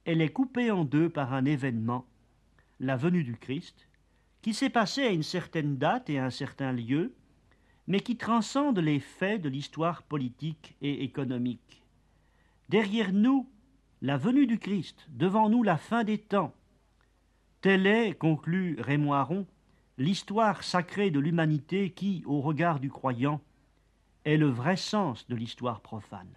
elle est coupée en deux par un événement, la venue du Christ, qui s'est passé à une certaine date et à un certain lieu, mais qui transcende les faits de l'histoire politique et économique. Derrière nous, la venue du Christ, devant nous la fin des temps. Telle est, conclut Raymond Aron, l'histoire sacrée de l'humanité qui, au regard du croyant, est le vrai sens de l'histoire profane.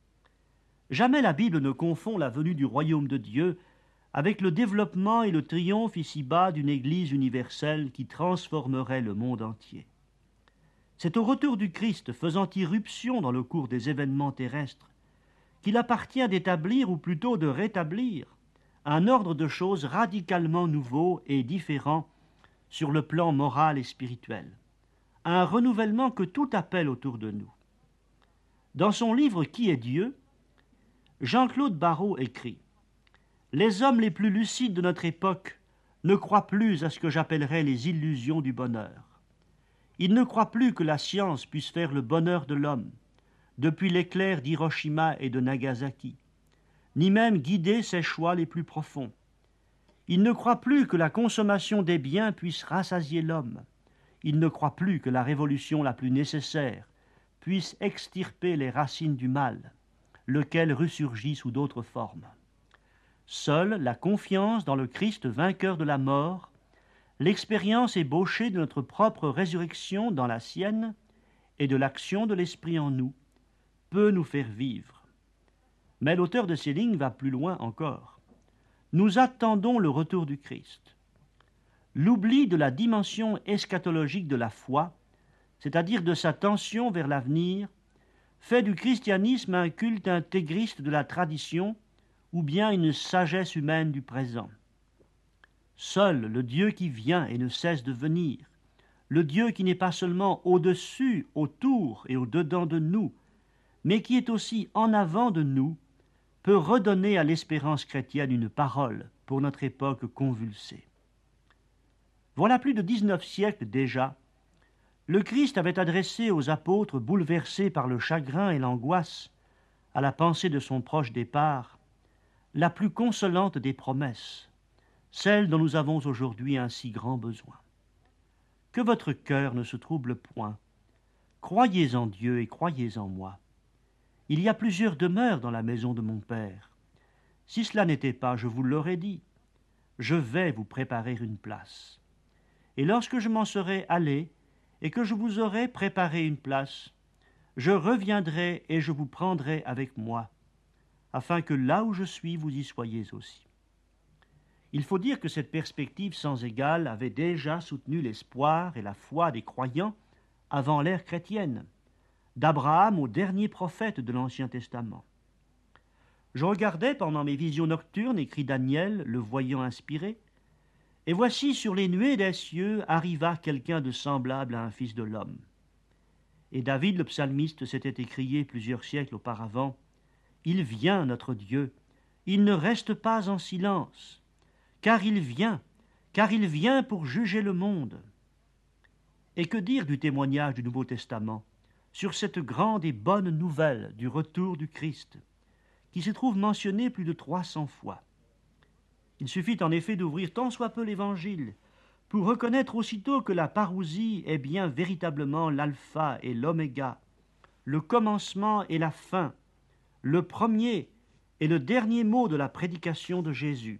Jamais la Bible ne confond la venue du royaume de Dieu avec le développement et le triomphe ici-bas d'une Église universelle qui transformerait le monde entier. C'est au retour du Christ, faisant irruption dans le cours des événements terrestres, qu'il appartient d'établir, ou plutôt de rétablir, un ordre de choses radicalement nouveau et différent sur le plan moral et spirituel, un renouvellement que tout appelle autour de nous. Dans son livre « Qui est Dieu ?», Jean-Claude Barrot écrit « Les hommes les plus lucides de notre époque ne croient plus à ce que j'appellerais les illusions du bonheur. Ils ne croient plus que la science puisse faire le bonheur de l'homme, depuis l'éclair d'Hiroshima et de Nagasaki, ni même guider ses choix les plus profonds. Ils ne croient plus que la consommation des biens puisse rassasier l'homme. Ils ne croient plus que la révolution la plus nécessaire puisse extirper les racines du mal, lequel ressurgit sous d'autres formes. Seule la confiance dans le Christ vainqueur de la mort, l'expérience ébauchée de notre propre résurrection dans la sienne et de l'action de l'Esprit en nous peut nous faire vivre. Mais l'auteur de ces lignes va plus loin encore. Nous attendons le retour du Christ. L'oubli de la dimension eschatologique de la foi, c'est-à-dire de sa tension vers l'avenir, fait du christianisme un culte intégriste de la tradition ou bien une sagesse humaine du présent. Seul le Dieu qui vient et ne cesse de venir, le Dieu qui n'est pas seulement au-dessus, autour et au-dedans de nous, mais qui est aussi en avant de nous, peut redonner à l'espérance chrétienne une parole pour notre époque convulsée. Voilà plus de 19 siècles déjà, le Christ avait adressé aux apôtres bouleversés par le chagrin et l'angoisse, à la pensée de son proche départ, la plus consolante des promesses, celle dont nous avons aujourd'hui un si grand besoin. Que votre cœur ne se trouble point. Croyez en Dieu et croyez en moi. Il y a plusieurs demeures dans la maison de mon Père. Si cela n'était pas, je vous l'aurais dit. Je vais vous préparer une place. Et lorsque je m'en serai allé, et que je vous aurai préparé une place, je reviendrai et je vous prendrai avec moi, afin que là où je suis, vous y soyez aussi. Il faut dire que cette perspective sans égale avait déjà soutenu l'espoir et la foi des croyants avant l'ère chrétienne, d'Abraham au dernier prophète de l'Ancien Testament. Je regardais pendant mes visions nocturnes, écrit Daniel, le voyant inspiré, et voici sur les nuées des cieux arriva quelqu'un de semblable à un fils de l'homme. Et David le psalmiste s'était écrié plusieurs siècles auparavant, « Il vient, notre Dieu, il ne reste pas en silence, car il vient pour juger le monde. » Et que dire du témoignage du Nouveau Testament sur cette grande et bonne nouvelle du retour du Christ, qui se trouve mentionnée plus de 300 fois. Il suffit en effet d'ouvrir tant soit peu l'Évangile pour reconnaître aussitôt que la parousie est bien véritablement l'alpha et l'oméga, le commencement et la fin, le premier et le dernier mot de la prédication de Jésus.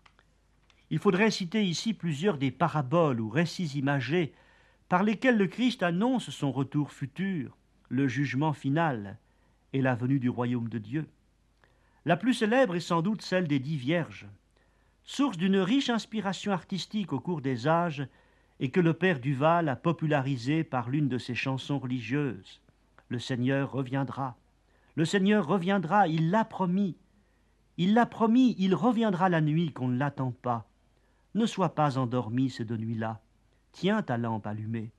Il faudrait citer ici plusieurs des paraboles ou récits imagés par lesquels le Christ annonce son retour futur, le jugement final et la venue du royaume de Dieu. La plus célèbre est sans doute celle des 10 vierges, source d'une riche inspiration artistique au cours des âges et que le père Duval a popularisée par l'une de ses chansons religieuses. Le Seigneur reviendra. Le Seigneur reviendra, il l'a promis. Il l'a promis, il reviendra la nuit qu'on ne l'attend pas. Ne sois pas endormi ces 2 nuits-là. Tiens ta lampe allumée.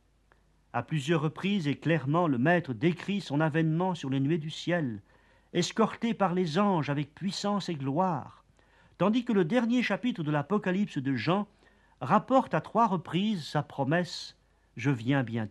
À plusieurs reprises et clairement, le Maître décrit son avènement sur les nuées du ciel, escorté par les anges avec puissance et gloire, tandis que le dernier chapitre de l'Apocalypse de Jean rapporte à 3 reprises sa promesse « Je viens bientôt ».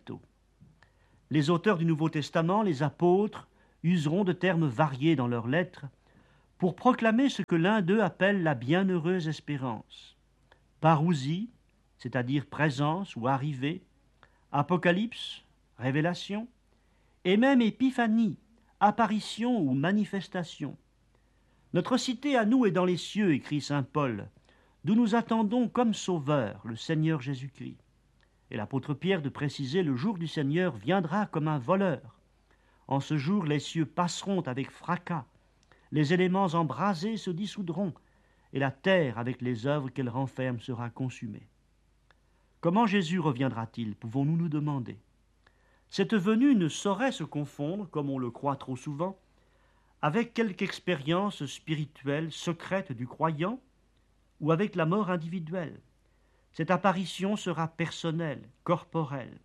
Les auteurs du Nouveau Testament, les apôtres, useront de termes variés dans leurs lettres pour proclamer ce que l'un d'eux appelle la bienheureuse espérance. Parousie, c'est-à-dire présence ou arrivée, apocalypse, révélation, et même épiphanie, apparition ou manifestation. Notre cité à nous est dans les cieux, écrit saint Paul, d'où nous attendons comme sauveur le Seigneur Jésus-Christ. Et l'apôtre Pierre de préciser, le jour du Seigneur viendra comme un voleur. En ce jour, les cieux passeront avec fracas, les éléments embrasés se dissoudront, et la terre, avec les œuvres qu'elle renferme, sera consumée. Comment Jésus reviendra-t-il, pouvons-nous nous demander? Cette venue ne saurait se confondre, comme on le croit trop souvent, avec quelque expérience spirituelle secrète du croyant ou avec la mort individuelle. Cette apparition sera personnelle, corporelle.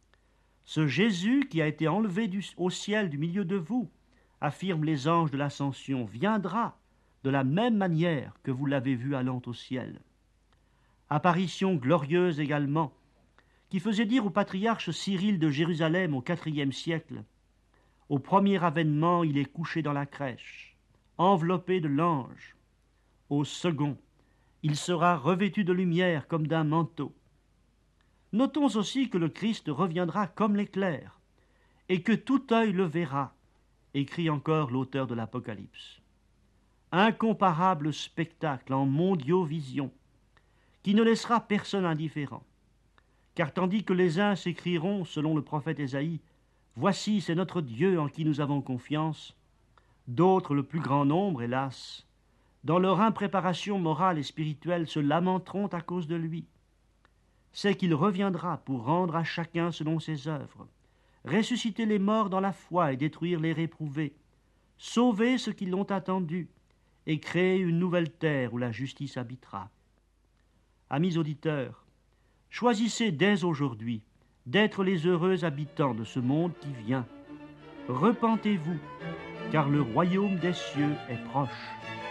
Ce Jésus qui a été enlevé au ciel du milieu de vous, affirment les anges de l'ascension, viendra de la même manière que vous l'avez vu allant au ciel. Apparition glorieuse également, qui faisait dire au patriarche Cyril de Jérusalem au IVe siècle, au premier avènement, il est couché dans la crèche, enveloppé de l'ange. Au second, il sera revêtu de lumière comme d'un manteau. Notons aussi que le Christ reviendra comme l'éclair, et que tout œil le verra, écrit encore l'auteur de l'Apocalypse. Incomparable spectacle en mondiovision, qui ne laissera personne indifférent. Car tandis que les uns s'écrieront, selon le prophète Ésaïe, « Voici, c'est notre Dieu en qui nous avons confiance », d'autres, le plus grand nombre, hélas, dans leur impréparation morale et spirituelle, se lamenteront à cause de lui. C'est qu'il reviendra pour rendre à chacun selon ses œuvres, ressusciter les morts dans la foi et détruire les réprouvés, sauver ceux qui l'ont attendu et créer une nouvelle terre où la justice habitera. Amis auditeurs, choisissez dès aujourd'hui d'être les heureux habitants de ce monde qui vient. Repentez-vous, car le royaume des cieux est proche.